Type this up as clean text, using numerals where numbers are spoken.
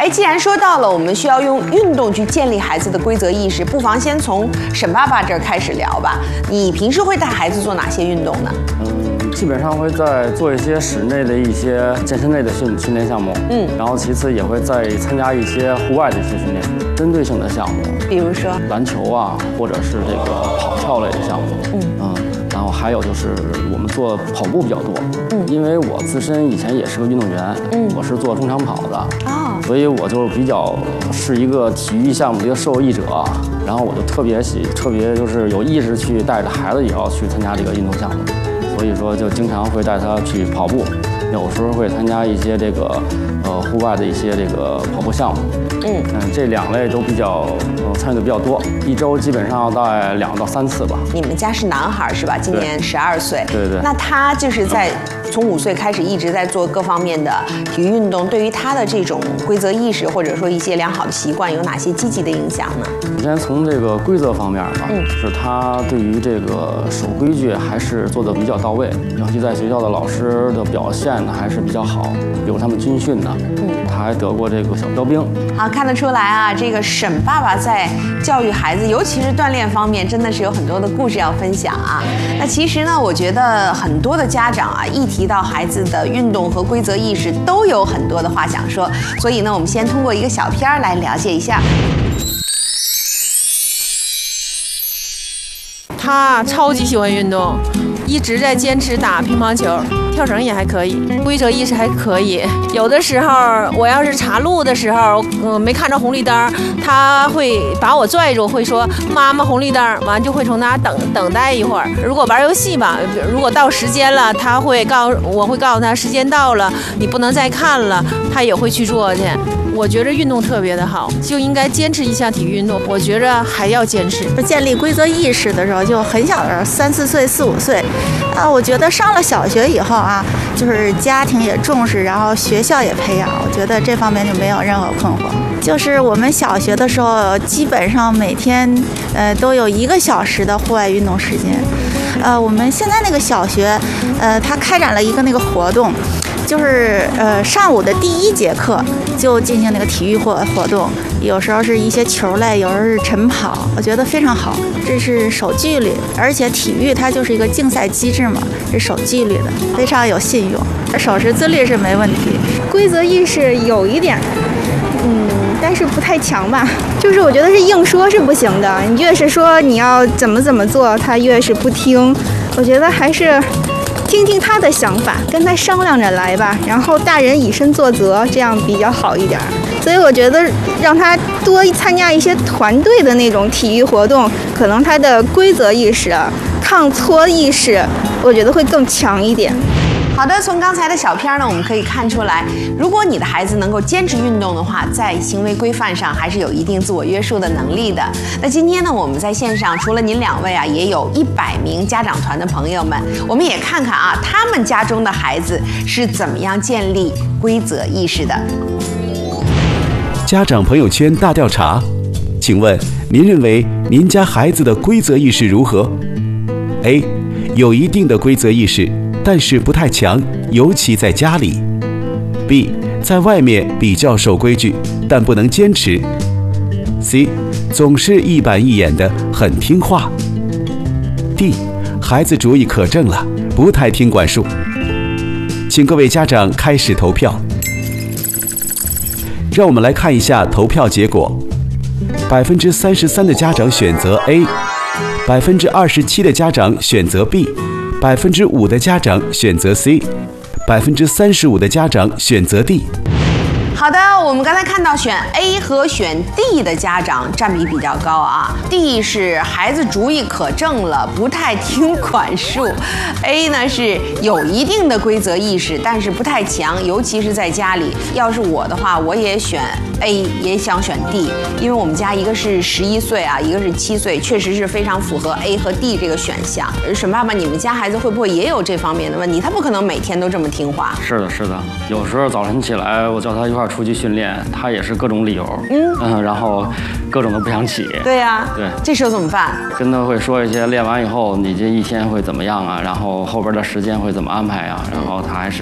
哎，既然说到了我们需要用运动去建立孩子的规则意识，不妨先从沈爸爸这儿开始聊吧。你平时会带孩子做哪些运动呢？ 基本上会在做一些室内的一些健身类的训练项目，然后其次也会再参加一些户外的一些训练，针对性的项目， 比如说篮球啊，或者是这个跑跳类的项目，然后还有就是我们做跑步比较多，因为我自身以前也是个运动员，我是做中长跑的，所以我就比较是一个体育项目的一个受益者，然后我就特别就是有意识去带着孩子也要去参加这个运动项目。所以说，就经常会带他去跑步，有时候会参加一些这个户外的一些这个跑步项目。这两类都比较参与的比较多，一周基本上要带2到3次吧。 你们家是男孩是吧？今年12岁。 对。 那他就是从5岁开始一直在做各方面的体育运动，对于他的这种规则意识或者说一些良好的习惯有哪些积极的影响呢？ 首先从这个规则方面吧，是他对于这个守规矩还是做得比较到位，尤其在学校的老师的表现呢还是比较好，比如他们军训呢，他还得过这个小标兵。 好，看得出来啊，这个沈爸爸在教育孩子，尤其是锻炼方面，真的是有很多的故事要分享啊。那其实呢，我觉得很多的家长啊，一提到孩子的运动和规则意识，都有很多的话想说。所以呢，我们先通过一个小片儿来了解一下。 他超级喜欢运动，一直在坚持打乒乓球，跳绳也还可以，规则意识还可以。有的时候我要是查路的时候，没看着红绿灯，他会把我拽住，会说妈妈红绿灯，完就会从那等待一会儿。如果玩游戏吧，如果到时间了，我会告诉他时间到了，你不能再看了，他也会去做去。我觉得运动特别的好，就应该坚持一项体育运动。我觉着还要坚持。 建立规则意识的时候就很小的时候，3、4岁、4、5岁，我觉得上了小学以后啊，就是家庭也重视，然后学校也培养，我觉得这方面就没有任何困惑。就是我们小学的时候，基本上每天都有1个小时的户外运动时间。我们现在那个小学，它开展了一个那个活动。就是上午的第1节课就进行那个体育活动，有时候是一些球类，有时候是晨跑，我觉得非常好。这是守纪律，而且体育它就是一个竞赛机制嘛，是守纪律的，非常有信用，守时自律是没问题。 规则意识有一点，但是不太强吧。就是我觉得是硬说是不行的，你越是说你要怎么做，他越是不听。我觉得还是听听他的想法，跟他商量着来吧，然后大人以身作则，这样比较好一点。所以我觉得让他多参加一些团队的那种体育活动，可能他的规则意识、抗挫意识，我觉得会更强一点。 好的，从刚才的小片呢，我们可以看出来，如果你的孩子能够坚持运动的话，在行为规范上还是有一定自我约束的能力的。那今天呢，我们在线上除了您2位啊，也有100名家长团的朋友们，我们也看看啊，他们家中的孩子是怎么样建立规则意识的。 家长朋友圈大调查，请问您认为您家孩子的规则意识如何 ？A. 有一定的规则意识，但是不太强，尤其在家里。B. 在外面比较守规矩，但不能坚持。C. 总是一板一眼的，很听话。D. 孩子主意可正了，不太听管束。请各位家长开始投票。让我们来看一下投票结果：33%的家长选择 A，27%的家长选择 B，5% 的家长选择 C，35%的家长选择 D。 好的，我们刚才看到选 A 和选 D 的家长占比比较高啊。D 是孩子主意可正了，不太听管束。A 呢是有一定的规则意识，但是不太强，尤其是在家里。要是我的话，我也选 A， 也想选 D， 因为我们家一个是11岁啊，一个是7岁，确实是非常符合 A 和 D 这个选项。沈爸爸，你们家孩子会不会也有这方面的问题？他不可能每天都这么听话。 是的，是的，有时候早晨起来，我叫他一块儿出去训练，他也是各种理由，然后各种都不想起。 对呀， 对， 这时候怎么办？ 跟他会说一些练完以后你这一天会怎么样啊，然后后边的时间会怎么安排啊，然后他还是